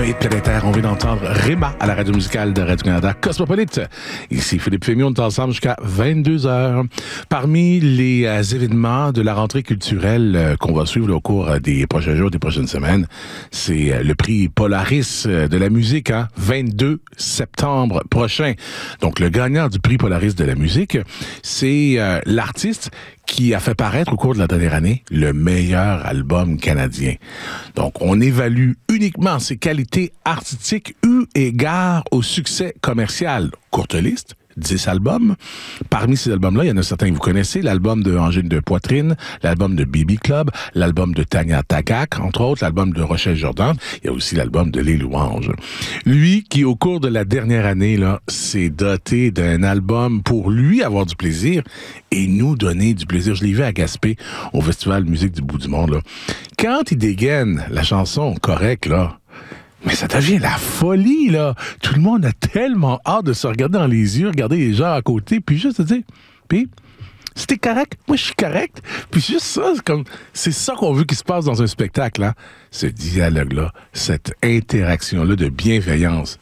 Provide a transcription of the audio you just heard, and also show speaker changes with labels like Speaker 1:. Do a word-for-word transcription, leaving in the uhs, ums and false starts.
Speaker 1: Cosmopolite planétaire, on vient d'entendre Réma à la radio musicale de Radio-Canada Cosmopolite. Ici Philippe Fémion, on est ensemble jusqu'à vingt-deux heures. Parmi les euh, événements de la rentrée culturelle euh, qu'on va suivre là, au cours euh, des prochains jours, des prochaines semaines, c'est euh, le prix Polaris euh, de la musique, hein, vingt-deux septembre prochain. Donc le gagnant du prix Polaris de la musique, c'est euh, l'artiste qui a fait paraître au cours de la dernière année le meilleur album canadien. Donc, on évalue uniquement ses qualités artistiques eu égard au succès commercial. Courte liste, dix albums. Parmi ces albums-là, il y en a certains que vous connaissez. L'album de Angine de Poitrine, l'album de B B Club, l'album de Tanya Tagaq, entre autres, l'album de Rochelle Jordan. Il y a aussi l'album de Les Louanges. Lui, qui au cours de la dernière année, là, s'est doté d'un album pour lui avoir du plaisir et nous donner du plaisir. Je l'ai vu à Gaspé, au Festival Musique du Bout du Monde, là. Quand il dégaine la chanson correcte, là, mais ça devient la folie, là. Tout le monde a tellement hâte de se regarder dans les yeux, regarder les gens à côté, puis juste se dire, puis, si t'es correct, moi je suis correct. Puis juste ça, c'est comme, c'est ça qu'on veut qu'il se passe dans un spectacle, hein. Ce dialogue-là, cette interaction-là de bienveillance.